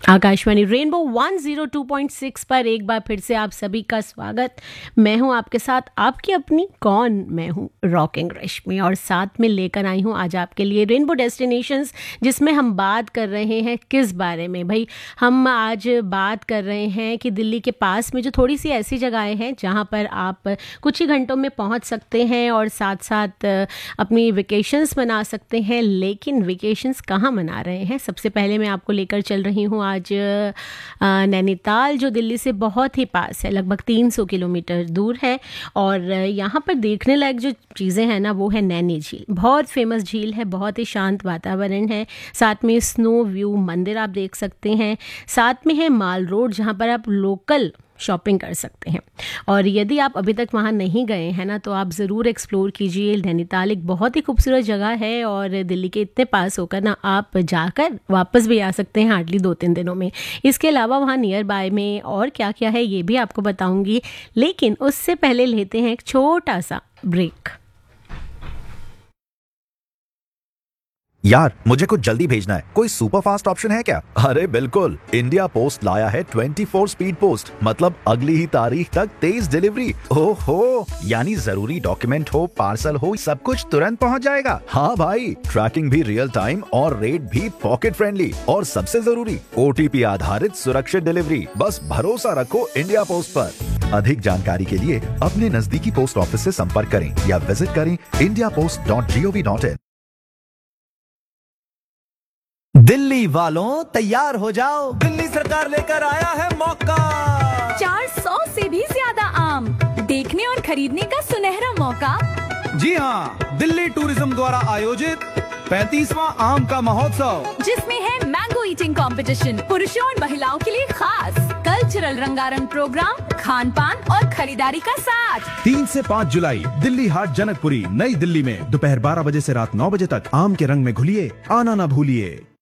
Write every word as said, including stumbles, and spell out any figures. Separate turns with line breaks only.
Akashvani rainbow one zero two point six पर एक बार फिर से आप सभी का स्वागत। मैं हूं आपके साथ आपकी अपनी कौन मैं हूं रॉकिंग रश्मि, और साथ में लेकर आई हूं आज आपके लिए रेनबो डेस्टिनेशंस, जिसमें हम बात कर रहे हैं किस बारे में भाई। हम आज बात कर रहे हैं कि दिल्ली के पास में जो थोड़ी सी ऐसी जगहें हैं जहां पर आप कुछ ही घंटों में पहुंच सकते हैं और साथ साथ अपनी वेकेशंस मना सकते हैं। लेकिन वेकेशंस कहाँ मना रहे हैं? सबसे पहले मैं आपको लेकर चल रही हूँ आज नैनीताल, जो दिल्ली से बहुत ही पास है, लगभग तीन सौ किलोमीटर दूर है। और यहाँ पर देखने लायक जो चीज़ें हैं ना, वो है नैनी झील। बहुत फेमस झील है, बहुत ही शांत वातावरण है, साथ में स्नो व्यू मंदिर आप देख सकते हैं, साथ में है माल रोड जहाँ पर आप लोकल शॉपिंग कर सकते हैं। और यदि आप अभी तक वहाँ नहीं गए हैं ना, तो आप ज़रूर एक्सप्लोर कीजिए। नैनीताल एक बहुत ही खूबसूरत जगह है और दिल्ली के इतने पास होकर ना आप जाकर वापस भी आ सकते हैं हार्डली दो तीन दिनों में। इसके अलावा वहाँ नियर बाय में और क्या क्या है ये भी आपको बताऊंगी, लेकिन उससे पहले लेते हैं एक छोटा सा ब्रेक।
यार, मुझे कुछ जल्दी भेजना है, कोई सुपर फास्ट ऑप्शन है क्या? अरे बिल्कुल, इंडिया पोस्ट लाया है चौबीस स्पीड पोस्ट, मतलब अगली ही तारीख तक तेज डिलीवरी। ओहो, यानी जरूरी डॉक्यूमेंट हो, पार्सल हो, सब कुछ तुरंत पहुंच जाएगा। हाँ भाई, ट्रैकिंग भी रियल टाइम और रेट भी पॉकेट फ्रेंडली, और सबसे जरूरी ओटीपी आधारित सुरक्षित डिलीवरी। बस भरोसा रखो इंडिया पोस्ट पर। अधिक जानकारी के लिए अपने नजदीकी पोस्ट ऑफिस से संपर्क करें या विजिट करें India post dot G O V dot in.
Delhi वालों तैयार हो जाओ, दिल्ली सरकार लेकर आया है मौका।
चार सौ से भी ज्यादा आम देखने और खरीदने का सुनहरा मौका।
जी हाँ, दिल्ली टूरिज्म द्वारा आयोजित पैंतीसवां आम का महोत्सव,
जिसमें है मैंगो ईटिंग कंपटीशन, पुरुषों और महिलाओं के लिए खास कल्चरल रंगारंग प्रोग्राम, खान पान और खरीदारी का साथ।
तीन से पाँच जुलाई दिल्ली हाट जनकपुरी नई दिल्ली में दोपहर बारह बजे से रात नौ बजे तक आम के रंग में घुलिए, आना ना भूलिए।